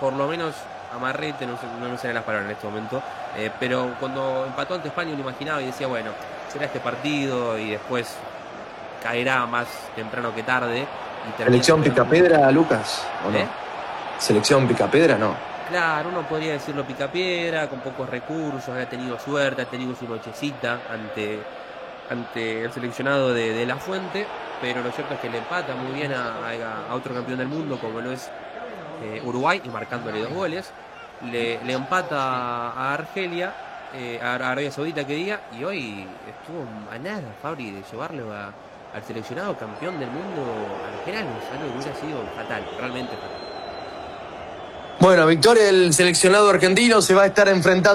por lo menos amarrete, no me salen las palabras en este momento, pero cuando empató ante España uno imaginaba y decía, bueno, será este partido y después caerá más temprano que tarde. Y ¿Selección Picapedra, Lucas? ¿O no? ¿Selección Picapedra? No. Claro, uno podría decirlo picapiedra, con pocos recursos, ha tenido suerte, ha tenido su nochecita ante el seleccionado de La Fuente, pero lo cierto es que le empata muy bien a otro campeón del mundo como lo es Uruguay, y marcándole 2 goles. Le empata a Argelia, a Arabia Saudita que diga, y hoy estuvo a nada, Fabri, de llevarlo al seleccionado campeón del mundo a los penales, algo que hubiera sido fatal, realmente fatal. Bueno, victoria del seleccionado argentino, se va a estar enfrentando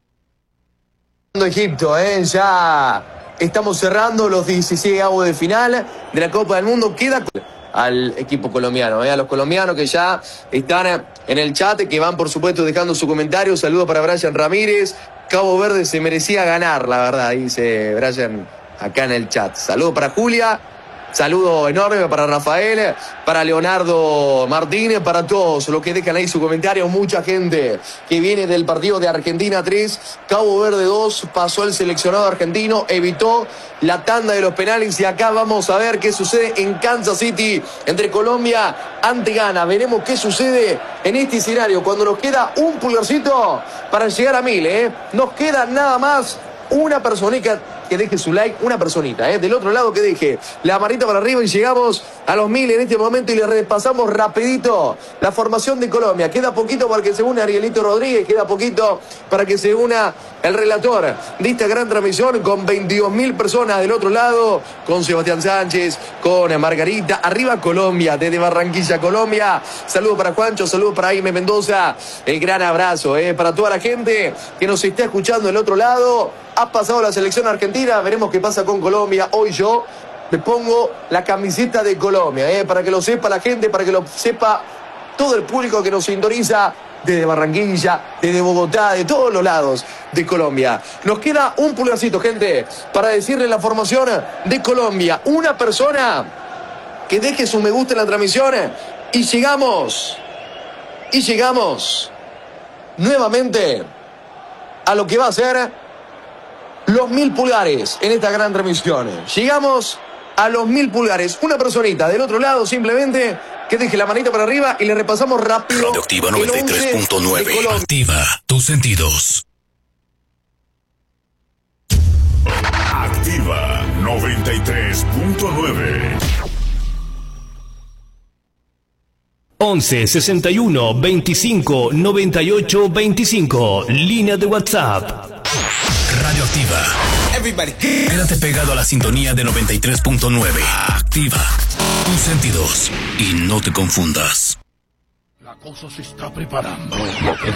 a Egipto, ya estamos cerrando los 16avos de final de la Copa del Mundo. Queda al equipo colombiano, a los colombianos que ya están en el chat, que van por supuesto dejando su comentario. Saludos para Brian Ramírez. Cabo Verde se merecía ganar, la verdad, dice Brian acá en el chat. Saludos para Julia. Saludo enorme para Rafael, para Leonardo Martínez, para todos los que dejan ahí su comentario. Mucha gente que viene del partido de Argentina 3, Cabo Verde 2, pasó el seleccionado argentino, evitó la tanda de los penales y acá vamos a ver qué sucede en Kansas City entre Colombia ante Ghana. Veremos qué sucede en este escenario cuando nos queda un pulgarcito para llegar a 1000, Nos queda nada más una personita que deje su like, una personita, del otro lado que deje la manita para arriba y llegamos a los 1000 en este momento y le repasamos rapidito la formación de Colombia. Queda poquito para que se una Arielito Rodríguez, queda poquito para que se una el relator de esta gran transmisión con 22.000 personas del otro lado, con Sebastián Sánchez, con Margarita. Arriba Colombia, desde Barranquilla, Colombia. Saludos para Juancho, saludos para Jaime Mendoza. El gran abrazo para toda la gente que nos está escuchando del otro lado. Ha pasado la selección argentina, veremos qué pasa con Colombia. Hoy yo me pongo la camiseta de Colombia, para que lo sepa la gente, para que lo sepa todo el público que nos sintoniza desde Barranquilla, desde Bogotá, de todos los lados de Colombia. Nos queda un pulgarcito, gente, para decirle la formación de Colombia. Una persona que deje su me gusta en la transmisión y llegamos nuevamente a lo que va a ser los 1000 pulgares en esta gran transmisión. Llegamos a los 1000 pulgares. Una personita del otro lado simplemente que deje la manita para arriba y le repasamos rápido. Radioactiva 93.9. Activa tus sentidos. Activa 93.9. 11 61 25 98 25. Línea de WhatsApp. Radioactiva. Quédate pegado a la sintonía de 93.9. Activa tus sentidos y no te confundas. La cosa se está preparando.